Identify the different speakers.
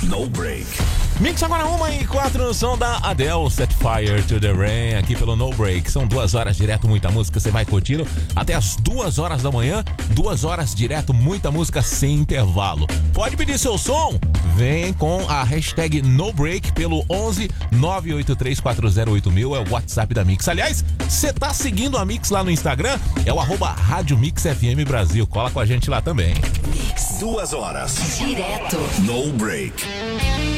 Speaker 1: No Break.
Speaker 2: Mix agora 1h04 no som da Adele, Set Fire to the Rain, aqui pelo No Break. São 2 horas direto, muita música, você vai curtindo até as 2 horas da manhã. 2 horas direto, muita música sem intervalo. Pode pedir seu som? Vem com a hashtag No Break pelo 11 983408000, é o WhatsApp da Mix. Aliás, você tá seguindo a Mix lá no Instagram? É o @Rádio Mix FM Brasil. Cola com a gente lá também.
Speaker 1: Mix. 2 horas.
Speaker 3: Direto.
Speaker 1: No Break.